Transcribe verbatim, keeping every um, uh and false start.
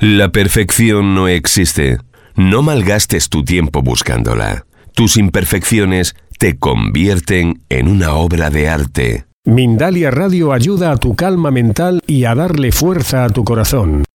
La perfección no existe. No malgastes tu tiempo buscándola. Tus imperfecciones te convierten en una obra de arte. Mindalia Radio ayuda a tu calma mental y a darle fuerza a tu corazón.